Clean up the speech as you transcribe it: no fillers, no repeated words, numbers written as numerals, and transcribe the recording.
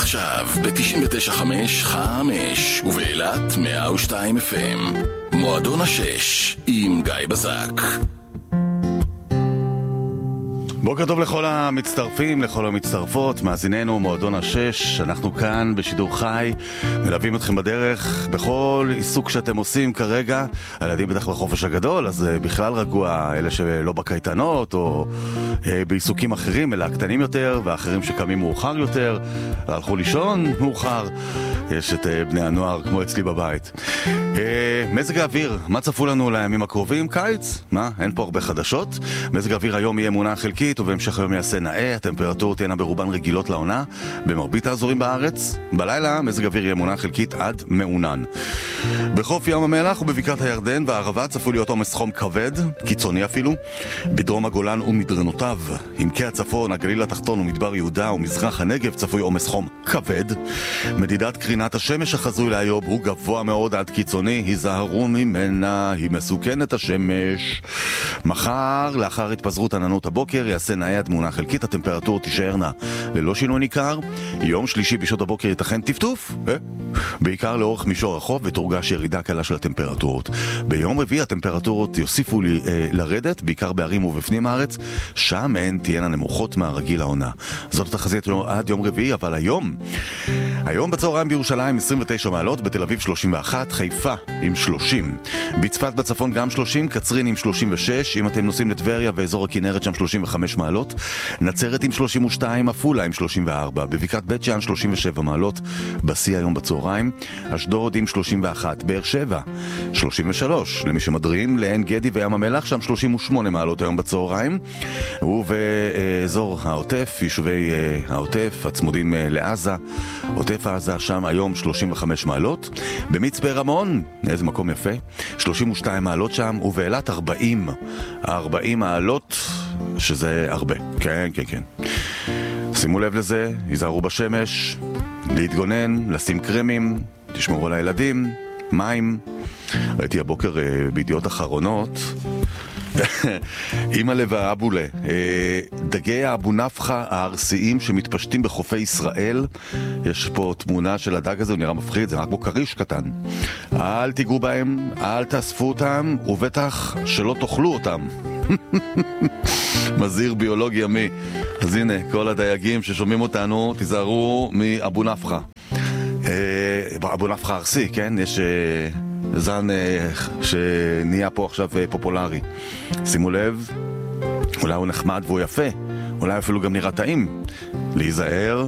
עכשיו ב-99.5 ובאילת 102 FM. מועדון השש עם גיא בזק. בוקר טוב לכל המצטרפים, לכל המצטרפות, מאזיננו מועדון השש. אנחנו כאן בשידור חי, מלווים אתכם בדרך בכל עיסוק שאתם עושים כרגע. הילדים בטח בחופש הגדול, אז בכלל רגוע, אלה שלא בקייטנות או בעיסוקים אחרים, אלא הקטנים יותר, ואחרים שקמים מאוחר יותר, הלכו לישון מאוחר. יש את בני הנוער כמו אצלי בבית. מזג האוויר, מה צפו לנו לימים הקרובים? קיץ? מה? אין פה הרבה חדשות. מזג האוויר היום יהיה מונח חלקית ובהמשך היום יעשה נאה. הטמפרטורות תהיינה ברובן רגילות לעונה במרבית האזורים בארץ. בלילה מזג האוויר יהיה מונח חלקית עד מעונן. בחוף ים המלח ובבקעת הירדן והערבה צפו להיות עומס חום כבד, קיצוני אפילו. בדרום הגולן ומדרנותיו, עמקי הצפון, הגליל התחתון ומדבר יהודה ומזרח הנגב צפוי עומס חום כבד. מדידת קרינת השמש החזוי להיום הוא גבוה מאוד עד קיצוני, היזהרו ממנה, היא מסוכנת השמש. מחר, לאחר התפזרות עננות הבוקר, יעשה נאה עד מונח חלקית, הטמפרטורות תישארנה ללא שינוי ניכר. יום שלישי בשעות הבוקר ייתכן טפטוף, בעיקר לאורך מישור החוף, ותורגש ירידה קלה של הטמפרטורות. ביום רביעי הטמפרטורות יוסיפו לרדת, בעיקר בערים ובפנים הארץ, שם הן תהיינה נמוכות מהרגיל העונה. זאת התחזית עד יום רביעי, אבל היום בצהריים בירושלים 29 מעלות, בתל אביב 31, חיפה עם 30, בצפת בצפון גם 30, קצרין עם 36, אם אתם נוסעים לטבריה ואזור הכנרת שם 35 מעלות, נצרת עם 32, עפולה עם 34, בבקעת בית שאן 37 מעלות, בשיא היום בצהריים, אשדוד עם 31, באר שבע 33, למי שמדרים, לעין גדי וים המלח שם 38 מעלות היום בצהריים, ובאזור העוטף, יישובי העוטף הצמודים לעזה, עוטף עזה שם היום 35 מעלות, במצפה רמון, איזה מקום יפה, 32 מעלות שם, ובאילת 40 מעלות, שזה הרבה, כן. שימו לב לזה, ייזהרו בשמש, להתגונן, לשים קרמים, תשמרו על הילדים, מים. ראיתי הבוקר בידיעות אחרונות, אמא לב האבולה, דגי האבו נפחה הארסיים שמתפשטים בחופי ישראל. יש פה תמונה של הדג הזה, הוא נראה מפחיד, זה רק בו קריש קטן. אל תיגעו בהם, אל תאספו אותם, ובטח שלא תאכלו אותם. מזהיר ביולוג ימי. אז הנה, כל הדייגים ששומעים אותנו, תיזהרו מאבו נפחה. אבו נפחה ארסי, כן? יש זן שנהיה פה עכשיו פופולרי. שימו לב, אולי הוא נחמד והוא יפה, אולי אפילו גם נראה טעים. להיזהר